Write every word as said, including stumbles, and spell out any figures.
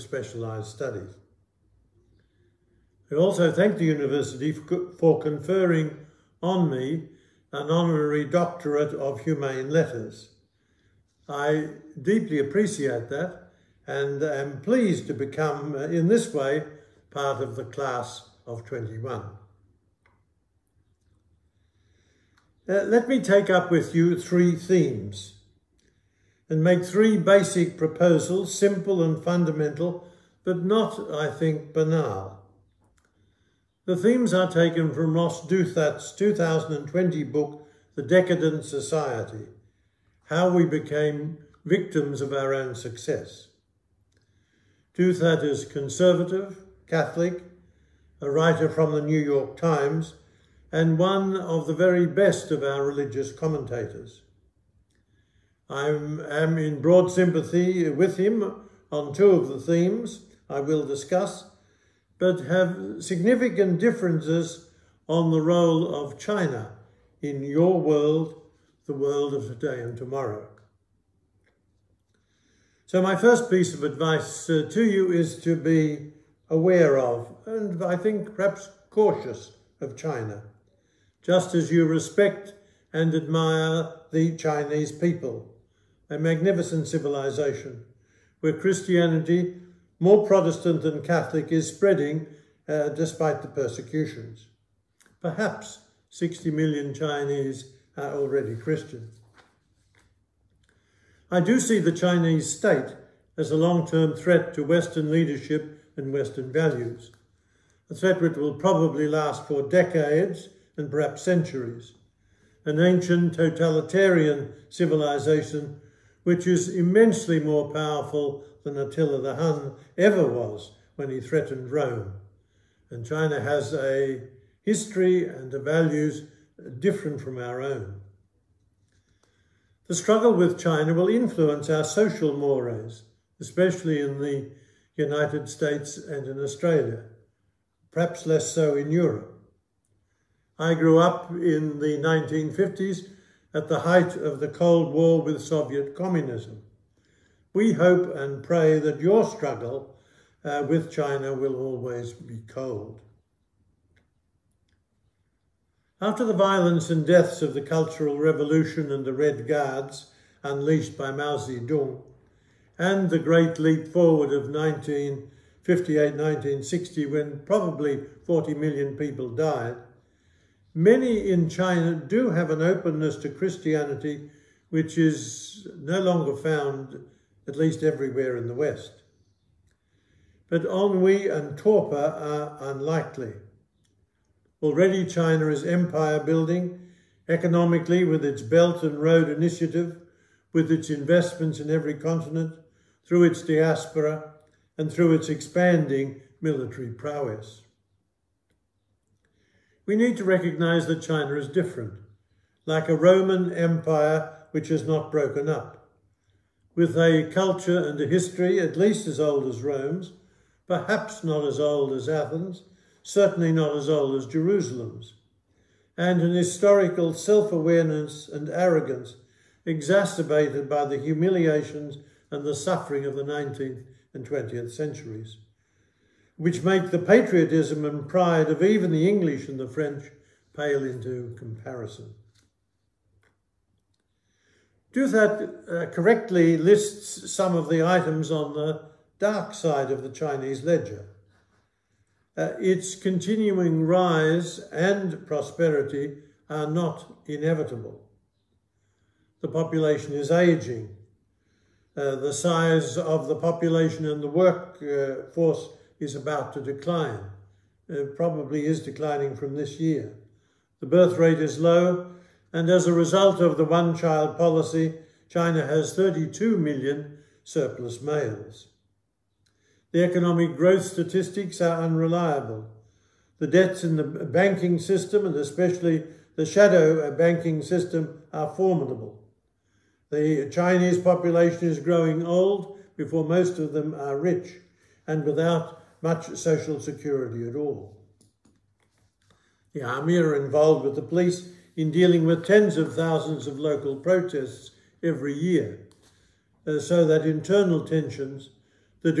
specialised studies. I also thank the university for conferring on me an honorary doctorate of humane letters. I deeply appreciate that and am pleased to become, in this way, part of the class of twenty-one. Uh, let me take up with you three themes and make three basic proposals, simple and fundamental, but not, I think, banal. The themes are taken from Ross Douthat's two thousand twenty book, The Decadent Society, How We Became Victims of Our Own Success. Douthat is conservative, Catholic, a writer from the New York Times, and one of the very best of our religious commentators. I am in broad sympathy with him on two of the themes I will discuss, but have significant differences on the role of China in your world, the world of today and tomorrow. So my first piece of advice uh, to you is to be aware of, and I think perhaps cautious of China, just as you respect and admire the Chinese people, a magnificent civilization where Christianity, more Protestant than Catholic, is spreading uh, despite the persecutions. Perhaps sixty million Chinese are already Christian. I do see the Chinese state as a long-term threat to Western leadership and Western values, a threat which will probably last for decades and perhaps centuries, an ancient totalitarian civilization which is immensely more powerful than Attila the Hun ever was when he threatened Rome. And China has a history and a values different from our own. The struggle with China will influence our social mores, especially in the United States and in Australia, perhaps less so in Europe. I grew up in the nineteen fifties at the height of the Cold War with Soviet communism. We hope and pray that your struggle uh, with China will always be cold. After the violence and deaths of the Cultural Revolution and the Red Guards unleashed by Mao Zedong, and the great leap forward of nineteen fifty-eight nineteen sixty, when probably forty million people died, many in China do have an openness to Christianity which is no longer found, at least everywhere in the West. But ennui and torpor are unlikely. Already China is empire building, economically with its Belt and Road Initiative, with its investments in every continent, through its diaspora, and through its expanding military prowess. We need to recognize that China is different, like a Roman Empire which has not broken up, with a culture and a history at least as old as Rome's, perhaps not as old as Athens, certainly not as old as Jerusalem's, and an historical self-awareness and arrogance exacerbated by the humiliations and the suffering of the nineteenth and twentieth centuries, which make the patriotism and pride of even the English and the French pale into comparison. Douthat uh, correctly lists some of the items on the dark side of the Chinese ledger. Uh, its continuing rise and prosperity are not inevitable. The population is aging. Uh, the size of the population and the workforce is about to decline. It probably is declining from this year. The birth rate is low, and as a result of the one-child policy, China has thirty-two million surplus males. The economic growth statistics are unreliable. The debts in the banking system, and especially the shadow banking system, are formidable. The Chinese population is growing old before most of them are rich and without much social security at all. The army are involved with the police in dealing with tens of thousands of local protests every year, uh, so that internal tensions